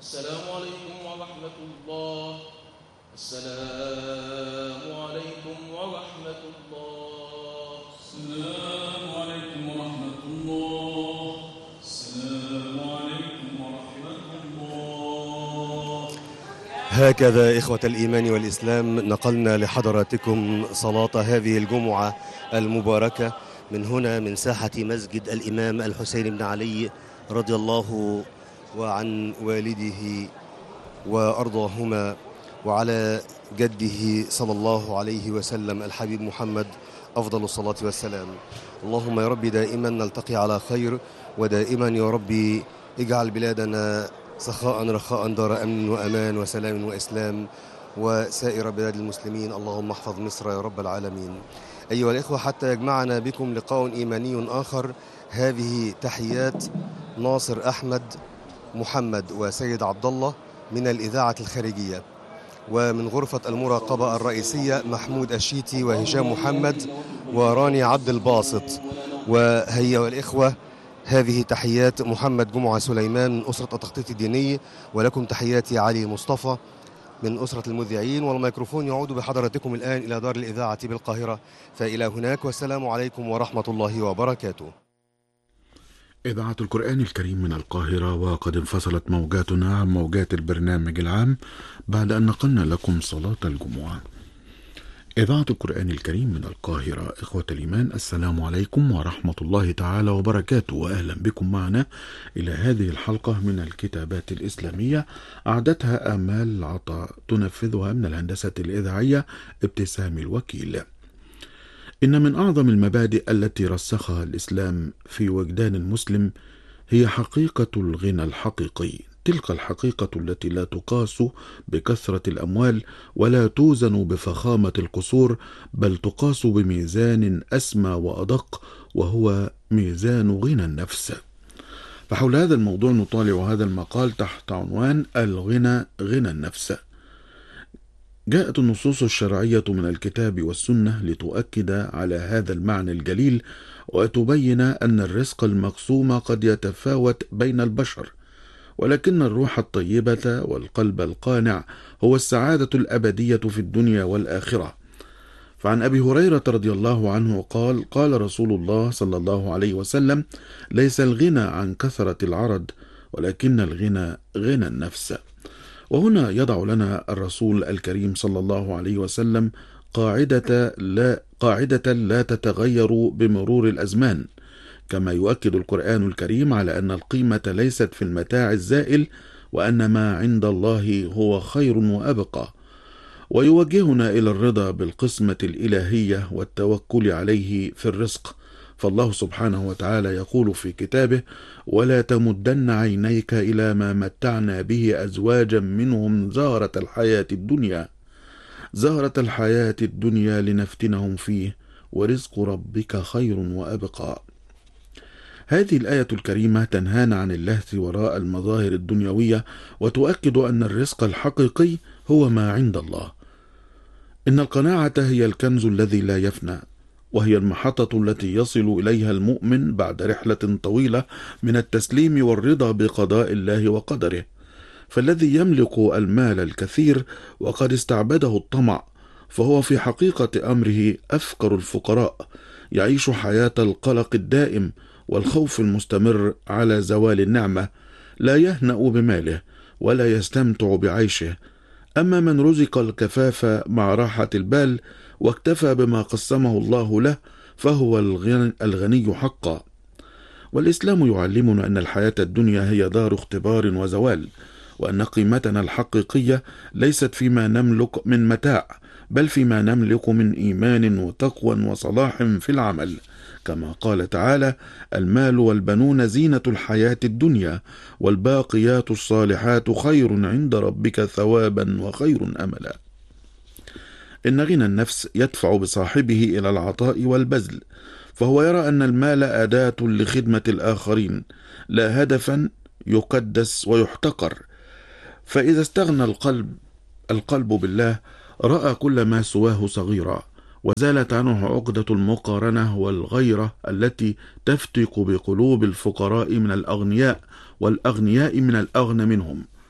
السلام عليكم ورحمة الله. السلام عليكم ورحمة الله. السلام عليكم ورحمة الله. السلام عليكم ورحمة الله. هكذا إخوة الإيمان والإسلام نقلنا لحضراتكم صلاة هذه الجمعة المباركة من هنا من ساحة مسجد الإمام الحسين بن علي رضي الله وعن والده وأرضاهما وعلى جده صلى الله عليه وسلم الحبيب محمد أفضل الصلاة والسلام. اللهم يا ربي دائما نلتقي على خير، ودائما يا ربي اجعل بلادنا سخاء رخاء دار أمن وأمان وسلام وإسلام وسائر بلاد المسلمين. اللهم احفظ مصر يا رب العالمين. أيها الإخوة، حتى يجمعنا بكم لقاء إيماني آخر، هذه تحيات ناصر أحمد محمد وسيد عبد الله من الإذاعة الخارجية، ومن غرفة المراقبة الرئيسية محمود الشيتي وهشام محمد وراني عبد الباسط. وهيا والإخوة، هذه تحيات محمد جمعة سليمان من أسرة التخطيط الديني، ولكم تحياتي علي مصطفى من أسرة المذيعين. والميكروفون يعود بحضراتكم الآن إلى دار الإذاعة بالقاهرة، فإلى هناك، والسلام عليكم ورحمة الله وبركاته. إذاعة القرآن الكريم من القاهرة، وقد انفصلت موجاتنا عن موجات البرنامج العام بعد أن نقلنا لكم صلاة الجمعة. إذاعة القرآن الكريم من القاهرة، إخوة الإيمان، السلام عليكم ورحمة الله تعالى وبركاته، وأهلا بكم معنا إلى هذه الحلقة من الكتابات الإسلامية، أعدتها آمال العطاء، تنفذها من الهندسة الإذاعية ابتسام الوكيل. إن من أعظم المبادئ التي رسخها الإسلام في وجدان المسلم هي حقيقة الغنى الحقيقي، تلك الحقيقة التي لا تقاس بكثرة الأموال ولا توزن بفخامة القصور، بل تقاس بميزان أسمى وأدق، وهو ميزان غنى النفس. فحول هذا الموضوع نطالع هذا المقال تحت عنوان الغنى غنى النفس. جاءت النصوص الشرعية من الكتاب والسنة لتؤكد على هذا المعنى الجليل، وتبين أن الرزق المقسوم قد يتفاوت بين البشر، ولكن الروح الطيبة والقلب القانع هو السعادة الأبدية في الدنيا والآخرة. فعن أبي هريرة رضي الله عنه قال: قال رسول الله صلى الله عليه وسلم: ليس الغنى عن كثرة العرض، ولكن الغنى غنى النفس. وهنا يضع لنا الرسول الكريم صلى الله عليه وسلم قاعدة لا تتغير بمرور الأزمان، كما يؤكد القرآن الكريم على أن القيمة ليست في المتاع الزائل، وأن ما عند الله هو خير وأبقى، ويوجهنا إلى الرضا بالقسمة الإلهية والتوكل عليه في الرزق. فالله سبحانه وتعالى يقول في كتابه: ولا تمدن عينيك إلى ما متعنا به أزواجا منهم زهرة الحياة الدنيا لنفتنهم فيه ورزق ربك خير وأبقى. هذه الآية الكريمة تنهانا عن اللهث وراء المظاهر الدنيوية، وتؤكد أن الرزق الحقيقي هو ما عند الله. إن القناعة هي الكنز الذي لا يفنى، وهي المحطة التي يصل إليها المؤمن بعد رحلة طويلة من التسليم والرضا بقضاء الله وقدره. فالذي يملك المال الكثير وقد استعبده الطمع، فهو في حقيقة أمره أفقر الفقراء، يعيش حياة القلق الدائم والخوف المستمر على زوال النعمة، لا يهنأ بماله ولا يستمتع بعيشه. أما من رزق الكفاف مع راحة البال واكتفى بما قسمه الله له، فهو الغني حقا. والإسلام يعلمنا أن الحياة الدنيا هي دار اختبار وزوال، وأن قيمتنا الحقيقية ليست فيما نملك من متاع، بل فيما نملك من إيمان وتقوى وصلاح في العمل، كما قال تعالى: المال والبنون زينة الحياة الدنيا، والباقيات الصالحات خير عند ربك ثوابا وخير أملا. إن غنى النفس يدفع بصاحبه إلى العطاء والبذل، فهو يرى أن المال أداة لخدمة الآخرين، لا هدفا يقدس ويحتقر. فإذا استغنى القلب بالله، رأى كل ما سواه صغيرا، وزالت عنه عقدة المقارنة والغيرة التي تفتك بقلوب الفقراء من الأغنياء والأغنياء من الأغنى منهم.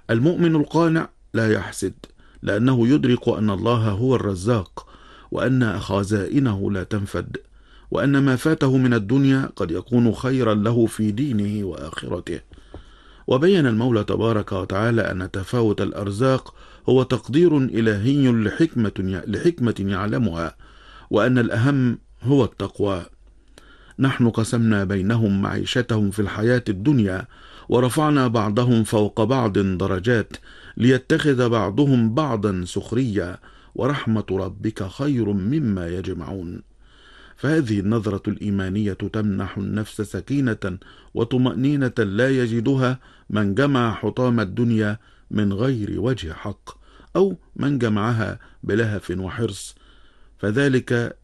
المؤمن القانع لا يحسد، لأنه يدرك أن الله هو الرزاق، وأن خزائنه لا تنفد، وأن ما فاته من الدنيا قد يكون خيرا له في دينه وآخرته. وبين المولى تبارك وتعالى أن تفاوت الأرزاق هو تقدير إلهي لحكمة يعلمها، وأن الأهم هو التقوى. نحن قسمنا بينهم معيشتهم في الحياة الدنيا، ورفعنا بعضهم فوق بعض درجات ليتخذ بعضهم بعضا سخريا، ورحمة ربك خير مما يجمعون. فهذه النظرة الإيمانية تمنح النفس سكينة وطمأنينة لا يجدها من جمع حطام الدنيا من غير وجه حق، أو من جمعها بلهف وحرص، فذلك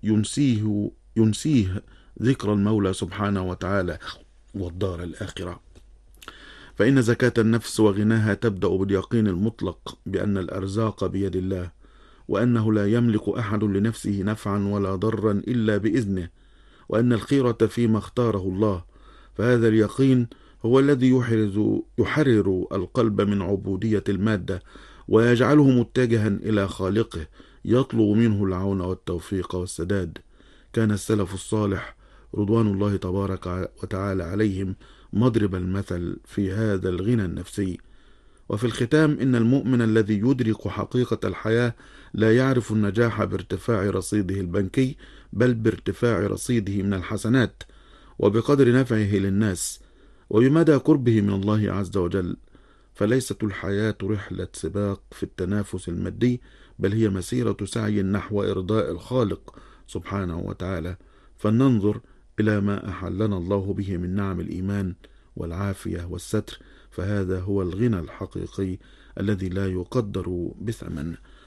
ينسيه ذكر المولى سبحانه وتعالى والدار الآخرة. فإن زكاة النفس وغناها تبدأ باليقين المطلق بأن الأرزاق بيد الله، وأنه لا يملك أحد لنفسه نفعا ولا ضرا إلا بإذنه، وأن الخيرة فيما اختاره الله. فهذا اليقين هو الذي يحرر القلب من عبودية المادة، ويجعله متجها إلى خالقه يطلب منه العون والتوفيق والسداد. كان السلف الصالح رضوان الله تبارك وتعالى عليهم مضرب المثل في هذا الغنى النفسي. وفي الختام، إن المؤمن الذي يدرك حقيقة الحياة لا يعرف النجاح بارتفاع رصيده البنكي، بل بارتفاع رصيده من الحسنات، وبقدر نفعه للناس، وبمدى قربه من الله عز وجل. فليست الحياة رحلة سباق في التنافس المادي، بل هي مسيرة سعي نحو إرضاء الخالق سبحانه وتعالى. فلننظر إلى ما أحلنا الله به من نعم الإيمان والعافية والستر، فهذا هو الغنى الحقيقي الذي لا يقدر بثمن.